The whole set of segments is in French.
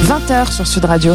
20h sur Sud Radio.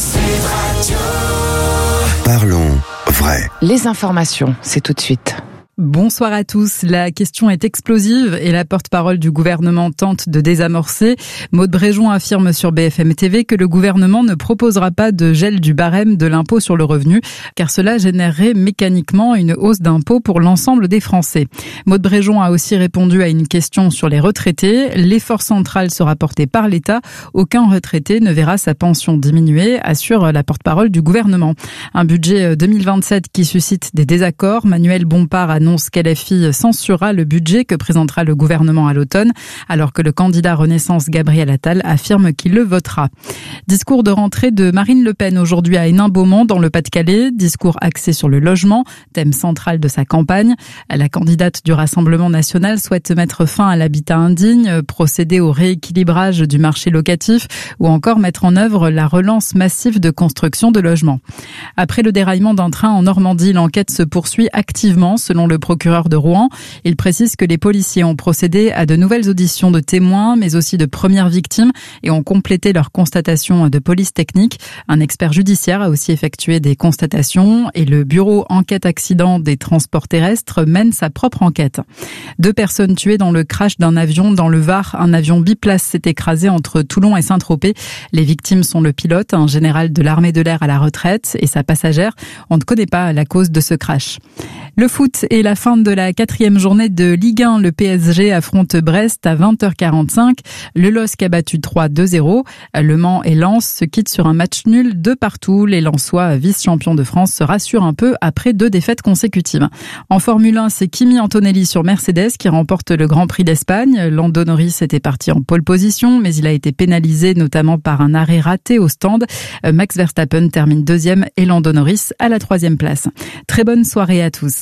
Parlons vrai. Les informations, c'est tout de suite. Bonsoir à tous. La question est explosive et la porte-parole du gouvernement tente de désamorcer. Maude Bréjon affirme sur BFM TV que le gouvernement ne proposera pas de gel du barème de l'impôt sur le revenu, car cela générerait mécaniquement une hausse d'impôt pour l'ensemble des Français. Maude Bréjon a aussi répondu à une question sur les retraités. L'effort central sera porté par l'État. Aucun retraité ne verra sa pension diminuer, assure la porte-parole du gouvernement. Un budget 2027 qui suscite des désaccords. Manuel Bompard annonce qu'LFI censurera le budget que présentera le gouvernement à l'automne, alors que le candidat Renaissance Gabriel Attal affirme qu'il le votera. Discours de rentrée de Marine Le Pen aujourd'hui à Hénin-Beaumont dans le Pas-de-Calais, discours axé sur le logement, thème central de sa campagne. La candidate du Rassemblement national souhaite mettre fin à l'habitat indigne, procéder au rééquilibrage du marché locatif ou encore mettre en œuvre la relance massive de construction de logements. Après le déraillement d'un train en Normandie, l'enquête se poursuit activement selon le procureur de Rouen. Il précise que les policiers ont procédé à de nouvelles auditions de témoins, mais aussi de premières victimes et ont complété leurs constatations de police technique. Un expert judiciaire a aussi effectué des constatations et le bureau enquête accident des transports terrestres mène sa propre enquête. 2 personnes tuées dans le crash d'un avion dans le Var. Un avion biplace s'est écrasé entre Toulon et Saint-Tropez. Les victimes sont le pilote, un général de l'armée de l'air à la retraite, et sa passagère. On ne connaît pas la cause de ce crash. Le foot et la fin de la 4e journée de Ligue 1. Le PSG affronte Brest à 20h45. Le LOSC a battu 3-2-0. Le Mans et Lens se quittent sur un match nul de partout. Les Lensois, vice-champions de France, se rassurent un peu après 2 défaites consécutives. En Formule 1, c'est Kimi Antonelli sur Mercedes qui remporte le Grand Prix d'Espagne. Lando Norris était parti en pole position, mais il a été pénalisé notamment par un arrêt raté au stand. Max Verstappen termine 2e et Lando Norris à la 3e place. Très bonne soirée à tous.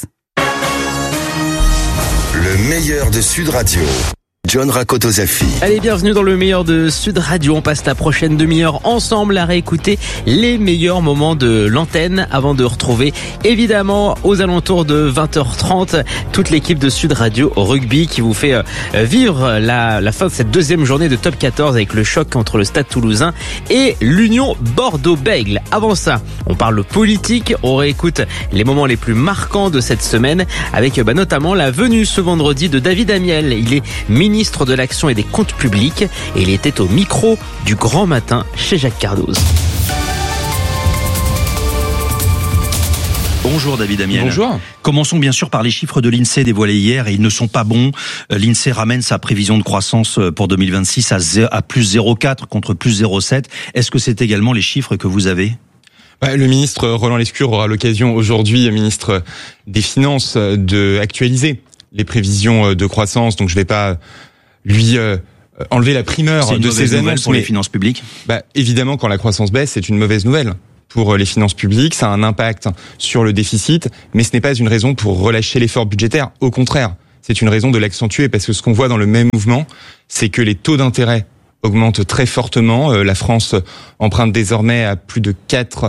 Le meilleur de Sud Radio. John Rakotozafi. Allez, bienvenue dans le meilleur de Sud Radio. On passe la prochaine demi-heure ensemble à réécouter les meilleurs moments de l'antenne avant de retrouver évidemment aux alentours de 20h30 toute l'équipe de Sud Radio Rugby qui vous fait vivre la fin de cette 2e journée de Top 14 avec le choc entre le Stade Toulousain et l'Union Bordeaux-Bègles. Avant ça, on parle politique, on réécoute les moments les plus marquants de cette semaine avec notamment la venue ce vendredi de David Amiel. Il est ministre de l'Action et des Comptes Publics et il était au micro du Grand Matin chez Jacques Cardoz. Bonjour David Amiel. Bonjour. Commençons bien sûr par les chiffres de l'INSEE dévoilés hier et ils ne sont pas bons. L'INSEE ramène sa prévision de croissance pour 2026 à plus 0,4 contre plus 0,7. Est-ce que c'est également les chiffres que vous avez ? Le ministre Roland Lescure aura l'occasion aujourd'hui, ministre des Finances, de actualiser les prévisions de croissance. Donc je ne vais pas lui enlever la primeur de ces annonces pour les finances publiques. Évidemment, quand la croissance baisse, c'est une mauvaise nouvelle pour les finances publiques. Ça a un impact sur le déficit, mais ce n'est pas une raison pour relâcher l'effort budgétaire. Au contraire, c'est une raison de l'accentuer parce que ce qu'on voit dans le même mouvement, c'est que les taux d'intérêt augmente très fortement. La France emprunte désormais à plus de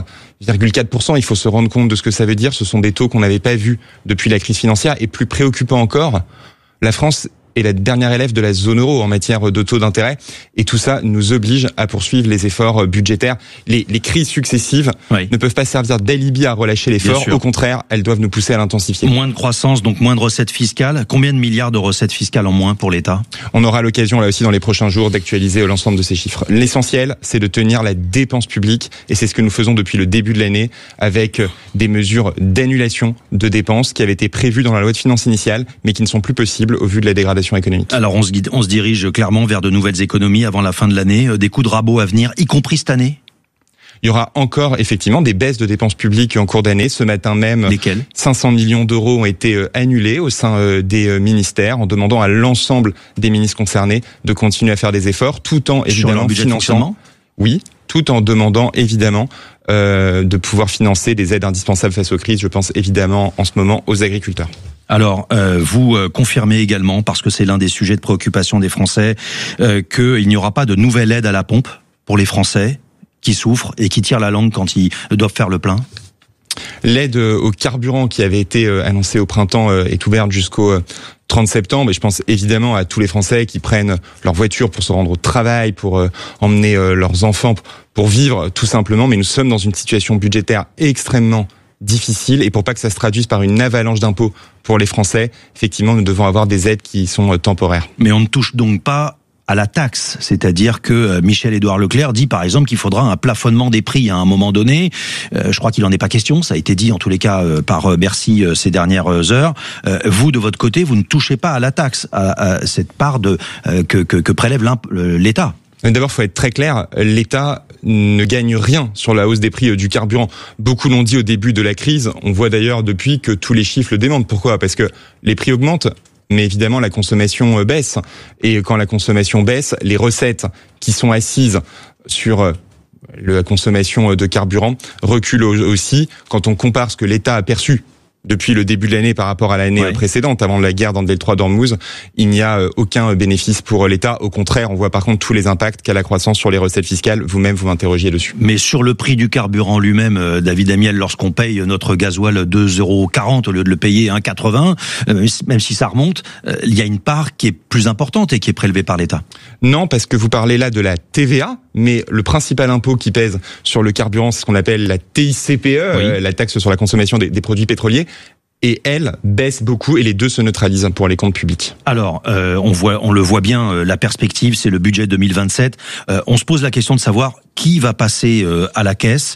4,4%. Il faut se rendre compte de ce que ça veut dire. Ce sont des taux qu'on n'avait pas vus depuis la crise financière. Et plus préoccupant encore, la France est la dernière élève de la zone euro en matière de taux d'intérêt. Et tout ça nous oblige à poursuivre les efforts budgétaires. Les crises successives ne peuvent pas servir d'alibi à relâcher l'effort. Au contraire, elles doivent nous pousser à l'intensifier. Moins de croissance, donc moins de recettes fiscales. Combien de milliards de recettes fiscales en moins pour l'État ? On aura l'occasion là aussi dans les prochains jours d'actualiser l'ensemble de ces chiffres. L'essentiel, c'est de tenir la dépense publique et c'est ce que nous faisons depuis le début de l'année avec des mesures d'annulation de dépenses qui avaient été prévues dans la loi de finances initiale mais qui ne sont plus possibles au vu de la dégradation économique. Alors on se dirige clairement vers de nouvelles économies avant la fin de l'année, des coups de rabot à venir, y compris cette année ? Il y aura encore effectivement des baisses de dépenses publiques en cours d'année. Ce matin même, lesquelles ? 500 millions d'euros ont été annulés au sein des ministères en demandant à l'ensemble des ministres concernés de continuer à faire des efforts tout en évidemment finançant. Oui, tout en demandant évidemment de pouvoir financer des aides indispensables face aux crises. Je pense évidemment en ce moment aux agriculteurs. Alors, vous confirmez également, parce que c'est l'un des sujets de préoccupation des Français, qu'il n'y aura pas de nouvelle aide à la pompe pour les Français qui souffrent et qui tirent la langue quand ils doivent faire le plein ? L'aide au carburant qui avait été annoncée au printemps est ouverte jusqu'au 30 septembre, et je pense évidemment à tous les Français qui prennent leur voiture pour se rendre au travail, pour emmener leurs enfants, pour vivre tout simplement. Mais nous sommes dans une situation budgétaire extrêmement difficile, et pour pas que ça se traduise par une avalanche d'impôts pour les Français, effectivement, nous devons avoir des aides qui sont temporaires. Mais on ne touche donc pas à la taxe, c'est-à-dire que Michel-Édouard Leclerc dit par exemple qu'il faudra un plafonnement des prix à un moment donné. Je crois qu'il en est pas question, ça a été dit en tous les cas par Bercy ces dernières heures. Vous de votre côté, vous ne touchez pas à la taxe, à cette part que prélève l'État. D'abord, il faut être très clair, l'État ne gagne rien sur la hausse des prix du carburant. Beaucoup l'ont dit au début de la crise, on voit d'ailleurs depuis que tous les chiffres le démentent. Pourquoi ? Parce que les prix augmentent, mais évidemment la consommation baisse. Et quand la consommation baisse, les recettes qui sont assises sur la consommation de carburant reculent aussi. Quand on compare ce que l'État a perçu depuis le début de l'année par rapport à l'année précédente, avant la guerre dans le détroit d'Ormuz, il n'y a aucun bénéfice pour l'État. Au contraire, on voit par contre tous les impacts qu'a la croissance sur les recettes fiscales. Vous-même, vous m'interrogiez dessus. Mais sur le prix du carburant lui-même, David Amiel, lorsqu'on paye notre gasoil 2,40 € au lieu de le payer 1,80 €, même si ça remonte, il y a une part qui est plus importante et qui est prélevée par l'État. Non, parce que vous parlez là de la TVA, mais le principal impôt qui pèse sur le carburant, c'est ce qu'on appelle la TICPE, la taxe sur la consommation des produits pétroliers. Et elle baisse beaucoup, et les deux se neutralisent pour les comptes publics. Alors, on le voit bien, la perspective, c'est le budget 2027. On se pose la question de savoir qui va passer à la caisse.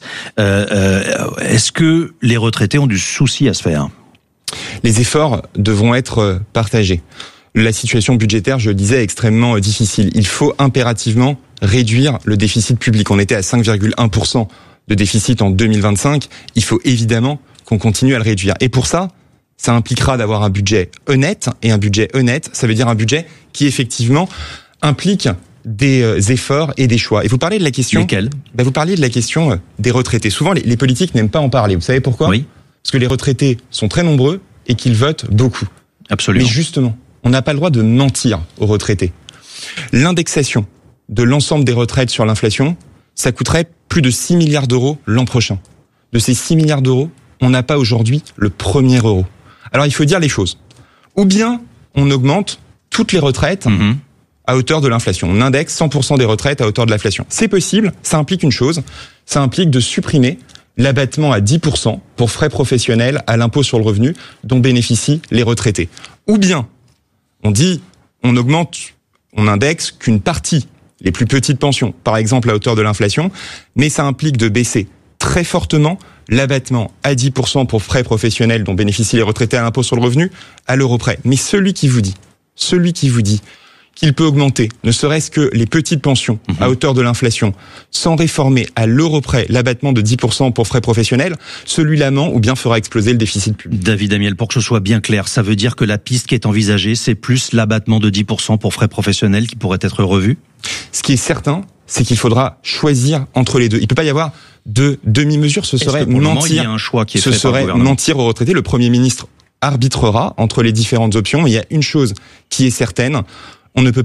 Est-ce que les retraités ont du souci à se faire ? Les efforts devront être partagés. La situation budgétaire, je le disais, est extrêmement difficile. Il faut impérativement réduire le déficit public. On était à 5,1% de déficit en 2025. Il faut évidemment qu'on continue à le réduire. Et pour ça impliquera d'avoir un budget honnête. Et un budget honnête, ça veut dire un budget qui effectivement implique des efforts et des choix. Et vous parlez de la question... Lesquels ? Vous parliez de la question des retraités. Souvent, les politiques n'aiment pas en parler. Vous savez pourquoi ? Oui. Parce que les retraités sont très nombreux et qu'ils votent beaucoup. Absolument. Mais justement, on n'a pas le droit de mentir aux retraités. L'indexation de l'ensemble des retraites sur l'inflation, ça coûterait plus de 6 milliards d'euros l'an prochain. De ces 6 milliards d'euros, on n'a pas aujourd'hui le premier euro. Alors il faut dire les choses. Ou bien on augmente toutes les retraites à hauteur de l'inflation. On indexe 100% des retraites à hauteur de l'inflation. C'est possible, ça implique une chose, ça implique de supprimer l'abattement à 10% pour frais professionnels à l'impôt sur le revenu dont bénéficient les retraités. Ou bien on dit, on augmente, on indexe qu'une partie, les plus petites pensions, par exemple à hauteur de l'inflation, mais ça implique de baisser très fortement l'abattement à 10% pour frais professionnels dont bénéficient les retraités à l'impôt sur le revenu à l'euro près. Mais celui qui vous dit qu'il peut augmenter, ne serait-ce que les petites pensions à hauteur de l'inflation, sans réformer à l'euro près l'abattement de 10% pour frais professionnels, celui-là ment ou bien fera exploser le déficit public. David Amiel, pour que ce soit bien clair, ça veut dire que la piste qui est envisagée, c'est plus l'abattement de 10% pour frais professionnels qui pourrait être revu ? Ce qui est certain, c'est qu'il faudra choisir entre les deux. Il ne peut pas y avoir de demi-mesure, ce serait mentir. Un choix qui est ce serait mentir aux retraités. Le Premier ministre arbitrera entre les différentes options. Il y a une chose qui est certaine, on ne peut